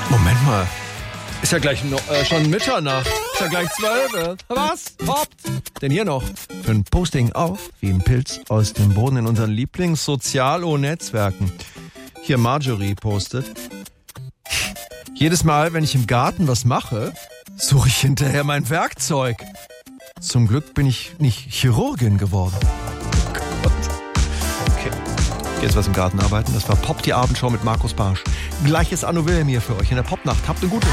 Moment mal. Ist ja gleich schon Mitternacht. Ist ja gleich 12. Was? Poppt. Denn hier noch für ein Posting auf, wie ein Pilz aus dem Boden in unseren Lieblings-Sozialo-Netzwerken. Hier Marjorie postet. Jedes Mal, wenn ich im Garten was mache, suche ich hinterher mein Werkzeug. Zum Glück bin ich nicht Chirurgin geworden. Gott. Okay. Jetzt was im Garten arbeiten. Das war Pop, die Abendshow mit Markus Barsch. Gleiches Anno Wilhelm hier für euch in der Popnacht. Habt eine gute.